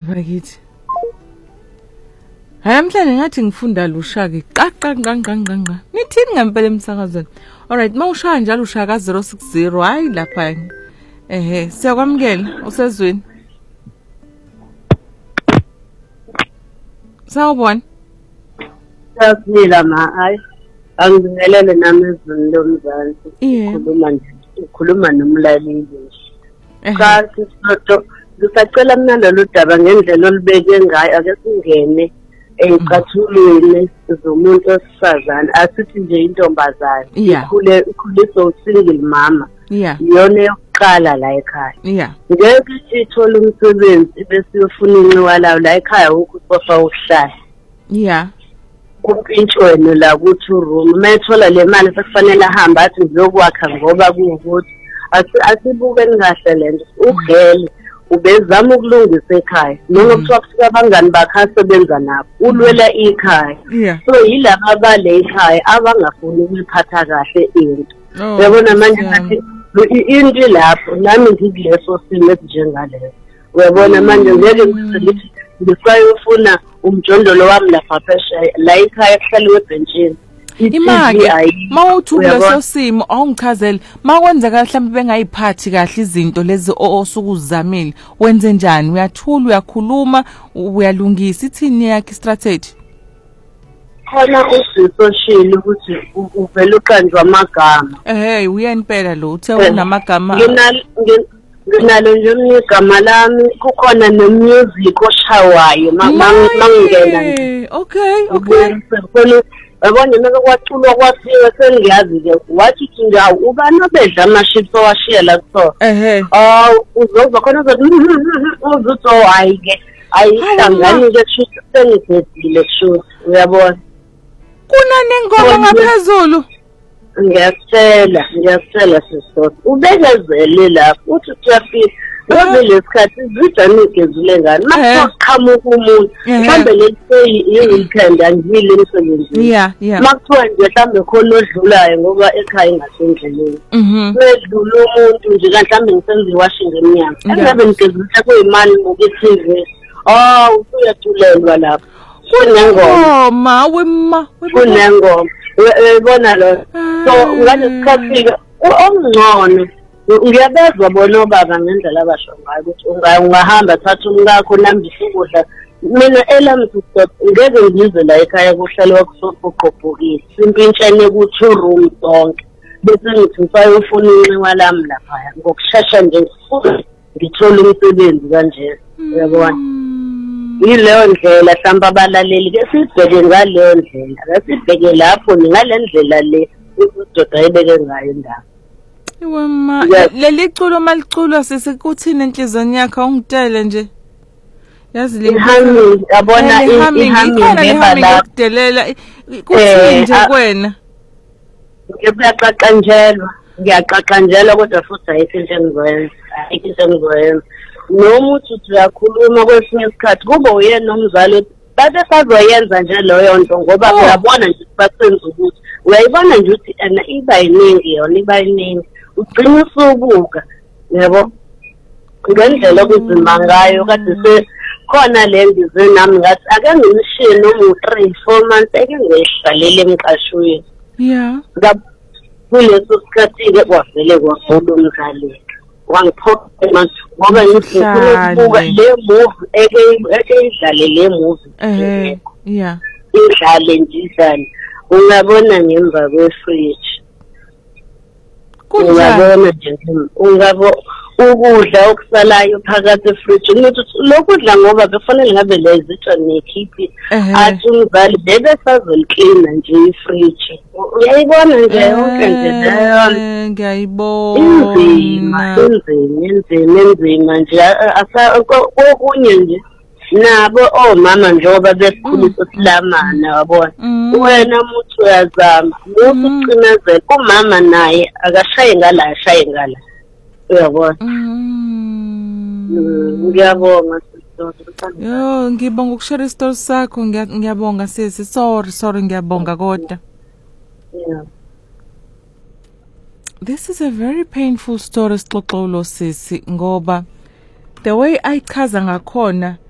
bakithi. Hayi mhlanje ngathi ngifunda lusha ke qaqa nqanqanqa. Nithini ngempela emsakazweni? Alright, mawushaya njalo ushaya ka 060 hayi lapha. Siyakwamukela usezweni. Sawubona. Sasila ma hayi. Angibingelele nami ezweni lomzansi. Ukhuluma nomlaleli. Cha sisodwa ngisacela mina lolu daba ngendlela olubeke ngayo ake singene ezicathulweni zomuntu osifazana asithi nje intombazana ikhuliswa usingle mama iyona yokuqala la ekhaya ngeke ithole umsebenzi bese uyofuna inxiwa lawo la ekhaya ukusofa ukuhlala kumpintshweni la kuthi room mayithola le mali sekufanele ahambe athi ngizokwakha ngoba kuwukuthi asibuke ngahle lento ugele ubezama ukulungisa ekhaya noma kuthiwa kufika abangani bakhe asebenza nabo ulwela ikhaya so yilabo abale ekhaya abangafuni ukuyiphatha kahle into uyabona manje ngathi into lapho nami ngikuleso simo esinjengaleyo uyabona manje ngeke ngithi ngisayofuna umjondolo wami lapha phesheya la ekhaya kuhlaliwe ebhenjini imali mawuthi kuleso simo awungichazele makwenzeka mhlawumbe bengayiphathi kahle izinto lezi osukuzamile wenze njani uyathula uyakhuluma uyalungisa ithini yakhe strategy khona usisoshile ukuthi uvela uqanjwa amagama uyeni phela lo uthe unamagama nginalo nje igama lami kukhona nemusic oshawayo mangingena okay yabona noma kwaculwa kwafika sengiyazi ke wathi nje ubani obedla ama-chips owashiya la kuso uzozwa khona uzuthi hayi ke ayihlangani ke kusho sengibhedile kusho uyabona kunanengoma ngaphezulu ngiyakutshela sisodwa ubekezele lapho uthi uyafika ngoba lesikhathi zidanike zilengane makuqhamuka umuntu mhlambe leyi-weekend angivile emsebenzini makuthiwa nje mhlambe khona odlulayo ngoba ekhaya ingasendleleni sedlula umuntu nje mhlambe ngisenza iwashing emnyango engabe ngigezisa kuyimali ngoba i-TV usuyatulelwa lapho kunengoma uyabona lo so ngalesikhathi omngcono ngiyabezwa bona obaba ngendlela abasho ngayo ukuthi ungahamba thatha umkakho nambise ukudla mina elamsistop ngeke ngize la ekhaya kuhlalwa kusoqoqobhokile simpintshane ku-2 room zonke bese ngithi ngisayofuna inxiwa lami laphaya ngokushesha nje ngithole umsebenzi kanje uyabona yileyo ndlela mhlawumbe abalaleli ke sibheke ngaleyo ndlela ake sibheke lapho ngale ndlela le udoda ayibeke ngayo indaba Iwema leli culo maliculwa sesikuthini enhlizweni yakhe ungitele nje yazi ihami yabona ihami ngebala kudelela kuthini nje kwena ngiyaqaqanjelwa kodwa futhi ayikho into engizoyenza noma uthi uyakhuluma kwesinye isikhathi kube uyena nomzali babe sazoyenza nje leyo nto ngoba uyabona nje basenza ukuthi uyayibona nje ukuthi iba yiningi yona iba yiningi ugcina usubuka yabo ngendlela okuzima ngayo kade khona le ngize nami ngathi ake ngimishiye noma u3-4 months ake ngiyihlalele emqashweni kuleso sikhathi-ke kwavele kwavuka umzali wangiphokela manje ngoba ngifuna ukubuka le movie eke idlale le movie idlale nje idlale ungabona ngemva kwefridge ungabona nje ukudla okusalayo phakathi efridge ukuthi lokudla ngoba kufanele ngabe lezitsha nekhiphi athi umzali bebe sazolicleana nje ifridge uyayibona nje yonke nje leyo ngiyayibona inzima nje kokunye nje nabo omama njengoba besikhulisa silamana yabona wena umuntu uyazama umuntu ucinezela umama naye akashaye ngala ashaye ngala uyabona ngiyabonga ngibonga ukushare istory sakho ngiyabonga sisi sorry ngiyabonga kodwa This is a very painful story sixoxolo sisi ngoba the way ayichaza ngakhona